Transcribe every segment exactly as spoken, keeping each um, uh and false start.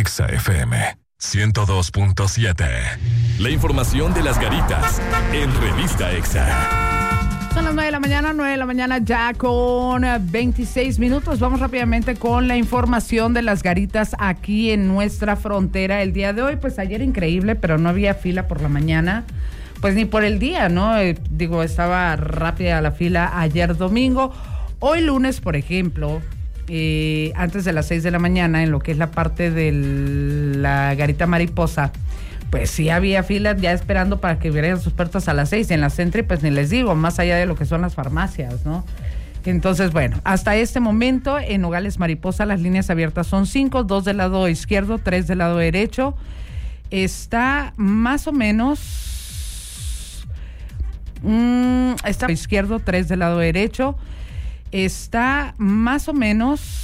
Exa F M ciento dos punto siete. La información de las garitas en Revista Exa. Son las nueve de la mañana, nueve de la mañana ya con veintiséis minutos. Vamos rápidamente con la información de las garitas aquí en nuestra frontera el día de hoy. Pues ayer increíble, pero no había fila por la mañana, pues ni por el día, ¿no? Eh, digo, estaba rápida la fila ayer domingo. Hoy lunes, por ejemplo, eh, antes de las seis de la mañana, en lo que es la parte de la garita mariposa, pues sí había filas ya esperando para que abrieran sus puertas a las seis. Y en la Sentry, pues ni les digo, más allá de lo que son las farmacias, ¿no? Entonces, bueno, hasta este momento en Nogales Mariposa las líneas abiertas son cinco, dos del lado izquierdo, tres del lado derecho. Está más o menos... Mmm, está izquierdo, tres del lado derecho. Está más o menos...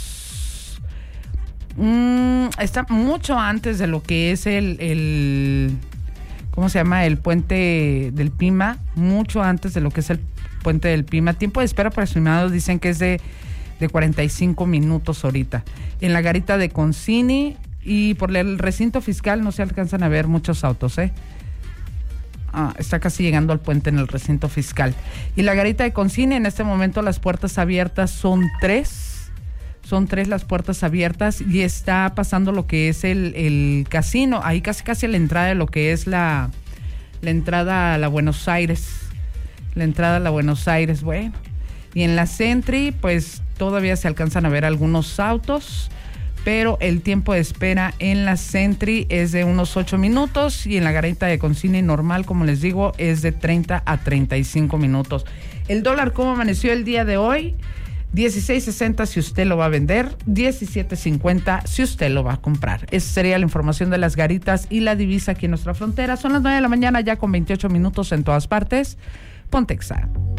Mm, está mucho antes de lo que es el, el ¿cómo se llama? El puente del Pima, mucho antes de lo que es el puente del Pima. Tiempo de espera aproximado dicen que es de, de cuarenta y cinco minutos ahorita. En la garita de Concini y por el recinto fiscal no se alcanzan a ver muchos autos, ¿eh? Ah, está casi llegando al puente en el recinto fiscal. Y la garita de Concini, en este momento las puertas abiertas son tres. Son tres las puertas abiertas y está pasando lo que es el, el casino, ahí casi casi a la entrada de lo que es la, la entrada a la Buenos Aires, la entrada a la Buenos Aires, bueno. Y en la Sentry, pues todavía se alcanzan a ver algunos autos, pero el tiempo de espera en la Sentry es de unos ocho minutos y en la garita de Concini normal, como les digo, es de treinta a treinta y cinco minutos. El dólar, ¿cómo amaneció el día de hoy? dieciséis sesenta si usted lo va a vender, diecisiete cincuenta si usted lo va a comprar. Esa sería la información de las garitas y la divisa aquí en nuestra frontera. Son las nueve de la mañana ya con veintiocho minutos en todas partes. Ponte Exa.